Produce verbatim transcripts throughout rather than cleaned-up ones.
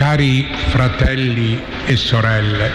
Cari fratelli e sorelle,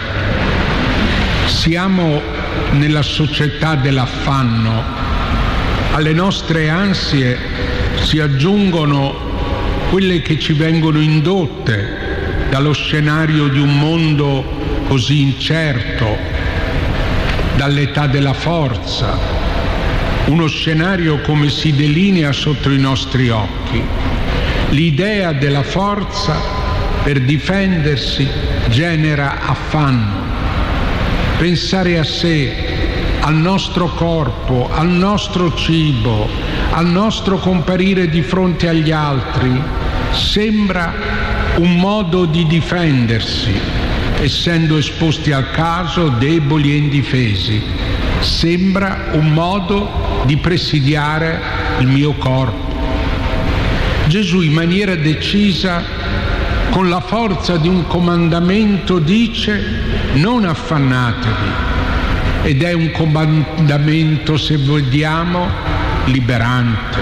siamo nella società dell'affanno. Alle nostre ansie si aggiungono quelle che ci vengono indotte dallo scenario di un mondo così incerto, dall'età della forza, uno scenario come si delinea sotto i nostri occhi. L'idea della forza per difendersi genera affanno. Pensare a sé, al nostro corpo, al nostro cibo, al nostro comparire di fronte agli altri sembra un modo di difendersi, essendo esposti al caso, deboli e indifesi. Sembra un modo di presidiare il mio corpo. Gesù, in maniera decisa, con la forza di un comandamento, dice: non affannatevi. Ed è un comandamento, se vogliamo, liberante.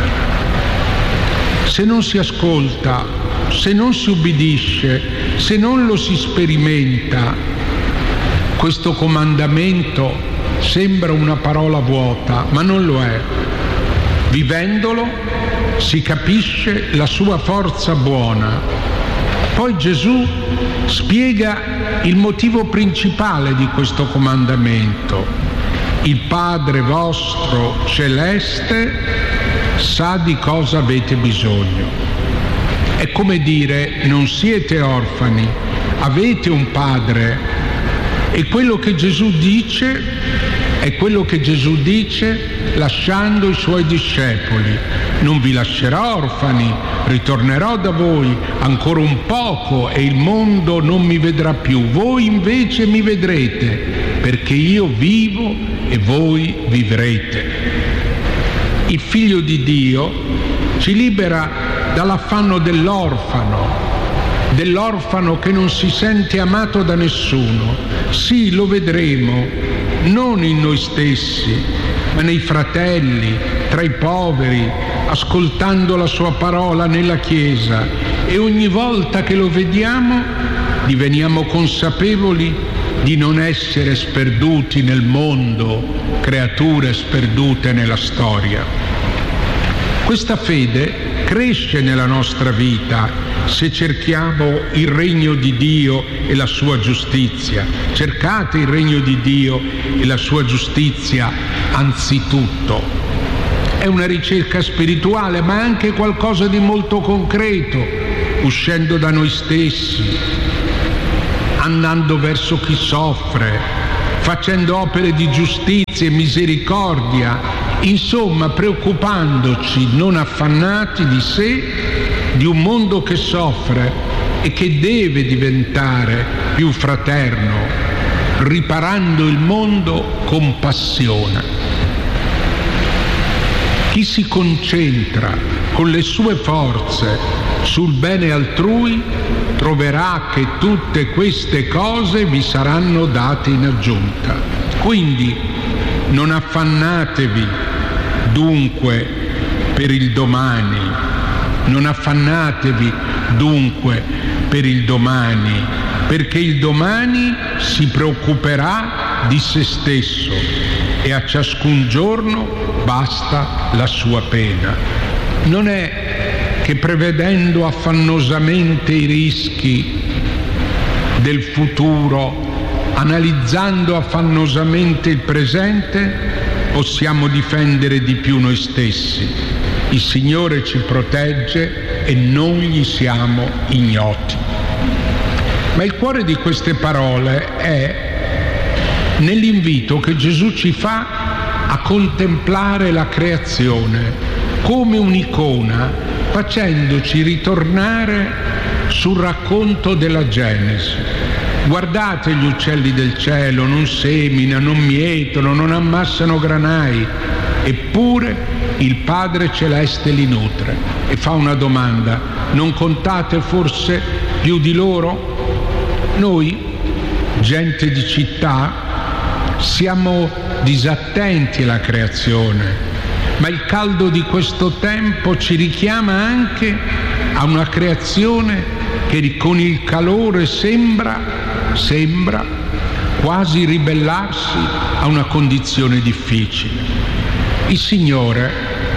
Se non si ascolta, se non si ubbidisce, se non lo si sperimenta, questo comandamento sembra una parola vuota, ma non lo è. Vivendolo si capisce la sua forza buona. Poi Gesù spiega il motivo principale di questo comandamento. Il Padre vostro celeste sa di cosa avete bisogno. È come dire: non siete orfani, avete un Padre. E quello che Gesù dice è quello che Gesù dice lasciando i suoi discepoli: non vi lascerò orfani, ritornerò da voi ancora un poco e il mondo non mi vedrà più, voi invece mi vedrete, perché io vivo e voi vivrete. Il Figlio di Dio ci libera dall'affanno dell'orfano, dell'orfano che non si sente amato da nessuno. Sì, lo vedremo, non in noi stessi, ma nei fratelli, tra i poveri, ascoltando la sua parola nella Chiesa. E ogni volta che lo vediamo diveniamo consapevoli di non essere sperduti nel mondo, creature sperdute nella storia. Questa fede cresce nella nostra vita se cerchiamo il regno di Dio e la sua giustizia. Cercate il regno di Dio e la sua giustizia anzitutto. È una ricerca spirituale, ma anche qualcosa di molto concreto, uscendo da noi stessi, andando verso chi soffre, facendo opere di giustizia e misericordia, insomma preoccupandoci, non affannati di sé, di un mondo che soffre e che deve diventare più fraterno, riparando il mondo con passione. Chi si concentra con le sue forze sul bene altrui troverà che tutte queste cose vi saranno date in aggiunta. Quindi non affannatevi dunque per il domani, non affannatevi dunque per il domani, perché il domani si preoccuperà di se stesso e a ciascun giorno basta la sua pena. Non è che prevedendo affannosamente i rischi del futuro, analizzando affannosamente il presente, possiamo difendere di più noi stessi. Il Signore ci protegge e non gli siamo ignoti. Ma il cuore di queste parole è nell'invito che Gesù ci fa a contemplare la creazione come un'icona, facendoci ritornare sul racconto della Genesi. Guardate gli uccelli del cielo, non seminano, non mietono, non ammassano granai, eppure il Padre Celeste li nutre. E fa una domanda: non contate forse più di loro? Noi, gente di città, siamo disattenti alla creazione, ma il caldo di questo tempo ci richiama anche a una creazione che con il calore sembra, sembra quasi ribellarsi a una condizione difficile. Il Signore,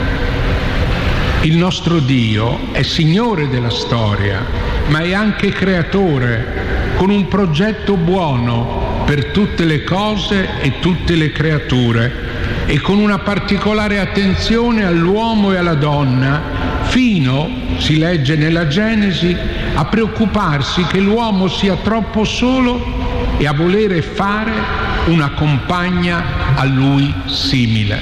il nostro Dio, è Signore della storia, ma è anche Creatore, con un progetto buono per tutte le cose e tutte le creature, e con una particolare attenzione all'uomo e alla donna, fino, si legge nella Genesi, a preoccuparsi che l'uomo sia troppo solo e a volere fare una compagna a lui simile.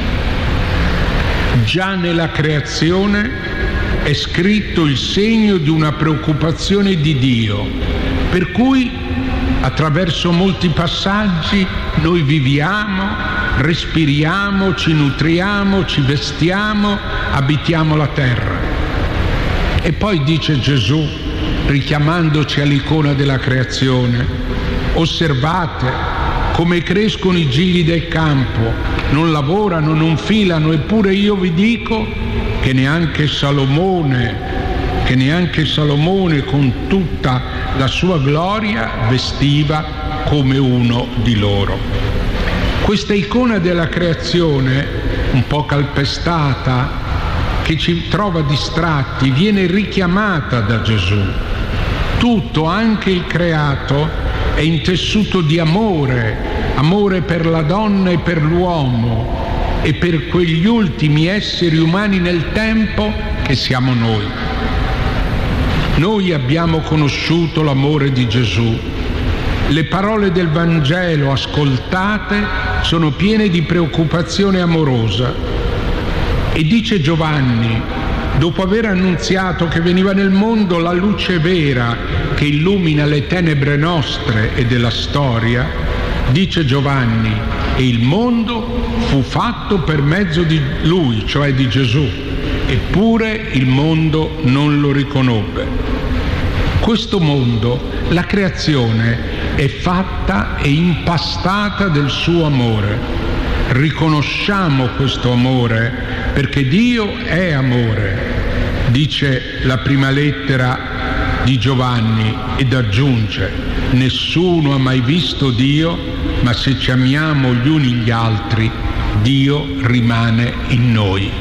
Già nella creazione è scritto il segno di una preoccupazione di Dio, per cui attraverso molti passaggi noi viviamo, respiriamo, ci nutriamo, ci vestiamo, abitiamo la terra. E poi dice Gesù, richiamandoci all'icona della creazione: osservate come crescono i gigli del campo, non lavorano, non filano, eppure io vi dico che neanche Salomone, che neanche Salomone con tutta la sua gloria vestiva come uno di loro. Questa icona della creazione, un po' calpestata, che ci trova distratti, viene richiamata da Gesù. Tutto, anche il creato, è intessuto di amore, amore per la donna e per l'uomo e per quegli ultimi esseri umani nel tempo che siamo noi. Noi abbiamo conosciuto l'amore di Gesù. Le parole del Vangelo ascoltate sono piene di preoccupazione amorosa. E dice Giovanni, dopo aver annunziato che veniva nel mondo la luce vera che illumina le tenebre nostre e della storia, dice Giovanni, e il mondo fu fatto per mezzo di lui, cioè di Gesù, eppure il mondo non lo riconobbe. Questo mondo, la creazione, è fatta e impastata del suo amore. Riconosciamo questo amore perché Dio è amore, dice la prima lettera di Giovanni, ed aggiunge: nessuno ha mai visto Dio, ma se ci amiamo gli uni gli altri, Dio rimane in noi.